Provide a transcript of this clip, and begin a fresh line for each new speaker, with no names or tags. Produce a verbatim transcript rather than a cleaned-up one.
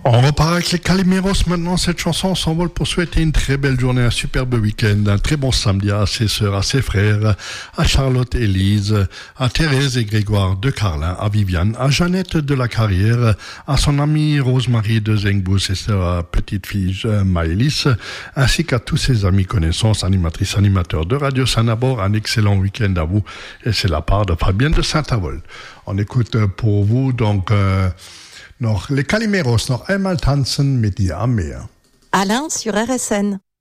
On repart avec les Calimeros maintenant. Cette chanson s'envole pour souhaiter une très belle journée, un superbe week-end, un très bon samedi à ses sœurs, à ses frères, à Charlotte et Lise, à Thérèse et Grégoire de Carlin, à Viviane, à Jeannette de la Carrière, à son amie Rosemarie de Zengbous et sa petite fille Maëlys, ainsi qu'à tous ses amis, connaissances, animatrices, animateurs de Radio Saint-Nabor. Un excellent week-end à vous. Et c'est la part de Fabienne de Saint-Avold. On écoute pour vous donc... Euh, Noch les Calimeros, noch einmal tanzen mit dir am Meer.
Alain sur R S N.